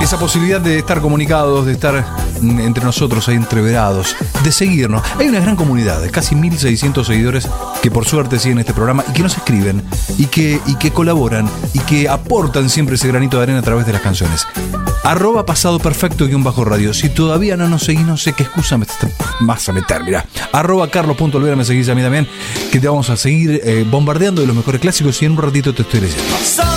esa posibilidad de estar comunicados, de estar entre nosotros ahí entreverados, de seguirnos. Hay una gran comunidad de casi 1.600 seguidores que por suerte siguen este programa y que nos escriben y que colaboran y que aportan siempre ese granito de arena a través de las canciones. @pasado perfecto_radio. Si todavía no nos seguís, no sé qué excusa me vas a meter, mirá. @carlos.olvera, me seguís a mí también, que te vamos a seguir bombardeando de los mejores clásicos y en un ratito te estoy leyendo.